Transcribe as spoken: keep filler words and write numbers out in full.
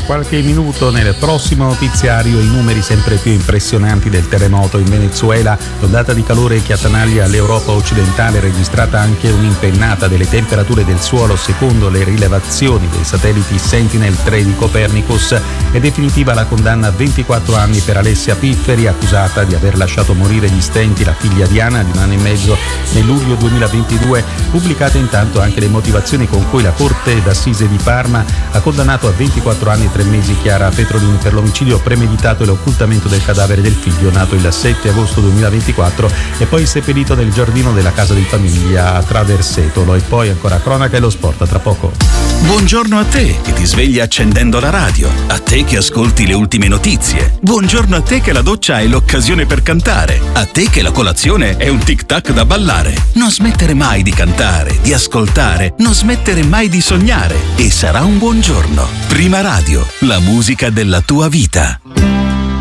qualche minuto nel prossimo notiziario i numeri sempre più impressionanti del terremoto in Venezuela, l'ondata di calore che attanaglia l'Europa occidentale, registrata anche un'impennata delle temperature del suolo secondo le rilevazioni dei satelliti Sentinel tre di Copernicus. È definitiva la condanna a ventiquattro anni per Alessia Pifferi, accusata di aver lasciato morire di stenti la figlia Diana di un anno e mezzo nel luglio duemilaventidue. Pubblicate intanto anche le motivazioni con cui la Corte d'Assise di Parma ha condannato a ventiquattro anni e tre mesi Chiara Petrolini per l'omicidio premeditato e l'occultamento del cadavere del figlio nato il sette agosto duemilaventiquattro e poi seppellito nel giardino della casa di famiglia a Traversetolo. E poi ancora cronaca e lo sport tra poco. Buongiorno a te che ti svegli accendendo la radio, a te che ascolti le ultime notizie, buongiorno a te che la doccia è l'occasione per cantare, a te che la colazione è un tic-tac da ballare. Non smettere mai di cantare, di ascoltare, non smettere mai di sognare e sarà un buon giorno. Prima Radio, la musica della tua vita.